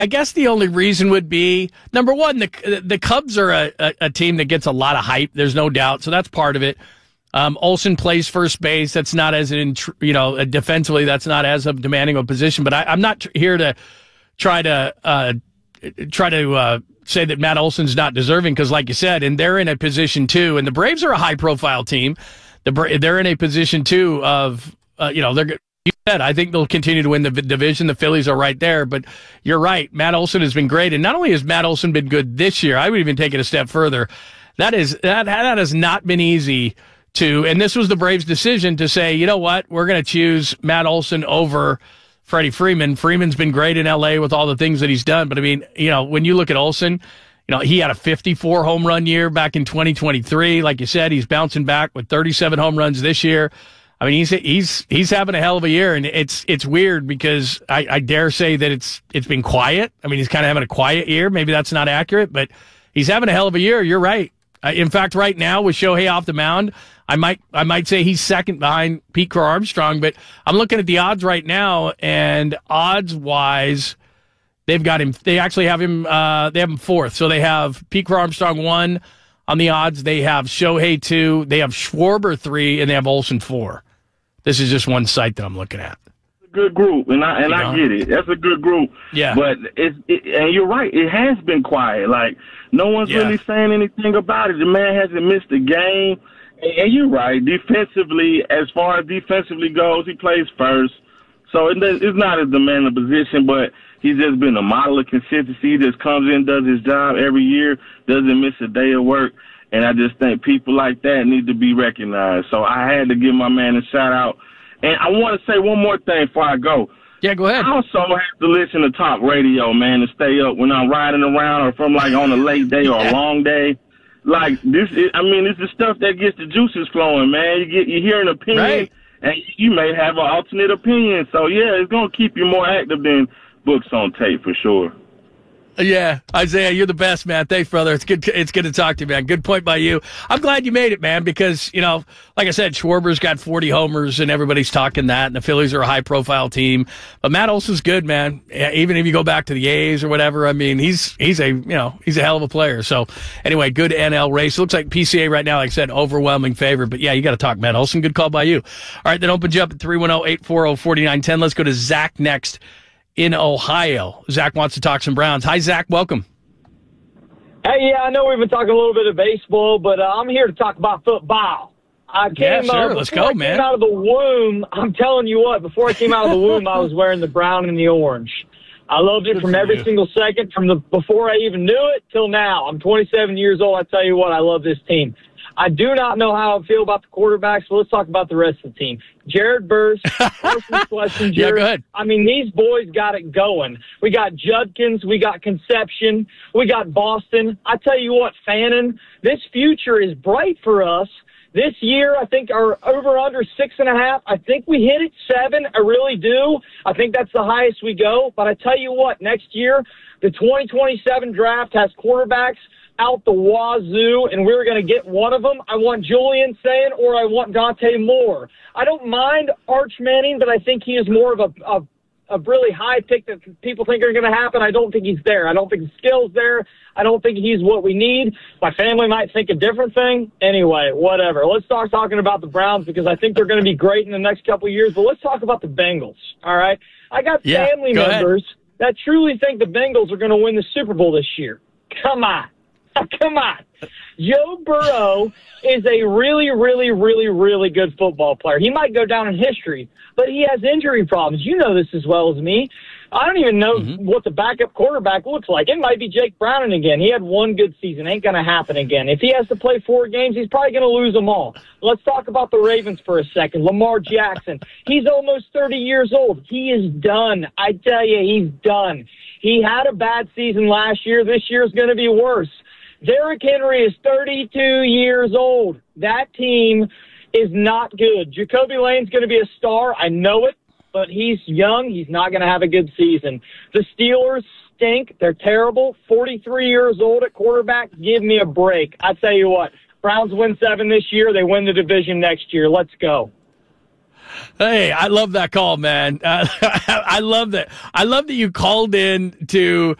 I guess the only reason would be, number one, the Cubs are a team that gets a lot of hype. There's no doubt. So that's part of it. Olson plays first base. That's not as defensively, that's not as demanding a position. But I'm not here to try to say that Matt Olson's not deserving, because, like you said, and they're in a position too. And the Braves are a high profile team. They're in a position too of you said, I think they'll continue to win the division. The Phillies are right there, but you're right. Matt Olson has been great, and not only has Matt Olson been good this year, I would even take it a step further. That has not been easy to, and this was the Braves' decision to say, you know what, we're going to choose Matt Olson over Freddie Freeman. Freeman's been great in L.A. with all the things that he's done, but I mean, when you look at Olson, he had a 54 home run year back in 2023. Like you said, he's bouncing back with 37 home runs this year. I mean, he's having a hell of a year, and it's weird because I dare say that it's been quiet. I mean, he's kind of having a quiet year. Maybe that's not accurate, but he's having a hell of a year. You're right. In fact, right now with Shohei off the mound, I might say he's second behind Pete Crow Armstrong. But I'm looking at the odds right now, and odds wise, they've got him. They actually have him. They have him fourth. So they have Pete Crow Armstrong 1 on the odds. They have Shohei 2. They have Schwarber 3, and they have Olson 4. This is just one site that I'm looking at. Good group, and I get it. That's a good group. Yeah. But and you're right. It has been quiet. Like, no one's really saying anything about it. The man hasn't missed a game. And you're right. Defensively, as far as defensively goes, he plays first. So it's not a demanding position, but he's just been a model of consistency. He just comes in, does his job every year, doesn't miss a day of work. And I just think people like that need to be recognized. So I had to give my man a shout-out. And I want to say one more thing before I go. Yeah, go ahead. I also have to listen to talk radio, man, to stay up when I'm riding around or from, like, on a late day or a long day. Like, this is the stuff that gets the juices flowing, man. You hear an opinion, right, and you may have an alternate opinion. So, yeah, it's going to keep you more active than books on tape for sure. Yeah, Isaiah, you're the best, man. Thanks, brother. It's good to talk to you, man. Good point by you. I'm glad you made it, man, because, like I said, Schwarber's got 40 homers, and everybody's talking that, and the Phillies are a high-profile team. But Matt Olson's good, man. Even if you go back to the A's or whatever, I mean, he's a hell of a player. So, anyway, good NL race. Looks like PCA right now, like I said, overwhelming favorite. But, yeah, you got to talk Matt Olson. Good call by you. All right, that opens you up at 310-840-4910. Let's go to Zach next in Ohio. Zach wants to talk some Browns. Hi, Zach. Welcome. Hey, yeah, I know we've been talking a little bit of baseball, but I'm here to talk about football. Let's go, man. Out of the womb, I'm telling you what, before I came out of the womb, I was wearing the brown and the orange. I loved it from every single second, before I even knew it till now. I'm 27 years old. I tell you what, I love this team. I do not know how I feel about the quarterbacks, so let's talk about the rest of the team. Jared Verse, Carson Schlesinger. Yeah, go ahead. I mean, these boys got it going. We got Judkins, we got Conception, we got Boston. I tell you what, Fannin, this future is bright for us. This year, I think our over-under 6.5. I think we hit it 7. I really do. I think that's the highest we go. But I tell you what, next year, the 2027 draft has quarterbacks out the wazoo, and we're going to get one of them. I want Julian Sayin or I want Dante Moore. I don't mind Arch Manning, but I think he is more of a really high pick that people think are going to happen. I don't think he's there. I don't think the skill's there. I don't think he's what we need. My family might think a different thing. Anyway, whatever. Let's start talking about the Browns because I think they're going to be great in the next couple of years. But let's talk about the Bengals, all right? I got family members that truly think the Bengals are going to win the Super Bowl this year. Come on. Come on. Joe Burrow is a really, really, really, really good football player. He might go down in history, but he has injury problems. You know this as well as me. I don't even know what the backup quarterback looks like. It might be Jake Browning again. He had one good season. Ain't going to happen again. If he has to play 4 games, he's probably going to lose them all. Let's talk about the Ravens for a second. Lamar Jackson. He's almost 30 years old. He is done. I tell you, he's done. He had a bad season last year. This year is going to be worse. Derrick Henry is 32 years old. That team is not good. Jacoby Lane's going to be a star. I know it, but he's young. He's not going to have a good season. The Steelers stink. They're terrible. 43 years old at quarterback. Give me a break. I tell you what, Browns win 7 this year. They win the division next year. Let's go. Hey, I love that call, man. I love that. I love that you called in to